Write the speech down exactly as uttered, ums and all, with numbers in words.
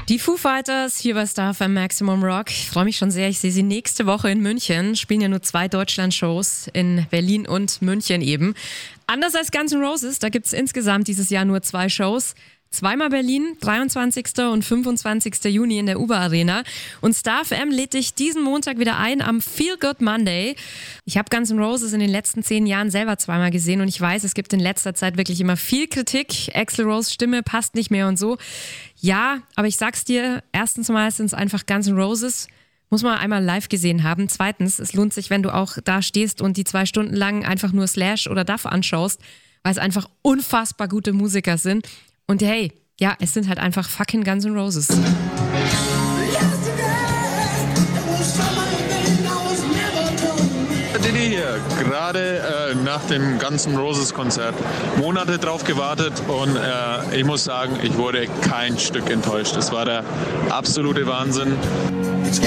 Die Foo Fighters hier bei Star F M Maximum Rock. Ich freue mich schon sehr. Ich sehe sie nächste Woche in München. Spielen ja nur zwei Deutschland-Shows in Berlin und München eben. Anders als Guns N' Roses, da gibt es insgesamt dieses Jahr nur zwei Shows. Zweimal Berlin, dreiundzwanzigsten und fünfundzwanzigsten Juni in der Uber Arena. Und Star F M lädt dich diesen Montag wieder ein am Feel Good Monday. Ich habe Guns N' Roses in den letzten zehn Jahren selber zweimal gesehen und ich weiß, es gibt in letzter Zeit wirklich immer viel Kritik. Axl Rose Stimme passt nicht mehr und so. Ja, aber ich sag's dir, erstens mal sind es einfach Guns N' Roses. Muss man einmal live gesehen haben. Zweitens, es lohnt sich, wenn du auch da stehst und die zwei Stunden lang einfach nur Slash oder Duff anschaust, weil es einfach unfassbar gute Musiker sind. Und hey, ja, es sind halt einfach fucking Guns N' Roses. Diddy hier, gerade äh, nach dem Guns N' Roses Konzert, Monate drauf gewartet und äh, ich muss sagen, ich wurde kein Stück enttäuscht. Es war der absolute Wahnsinn.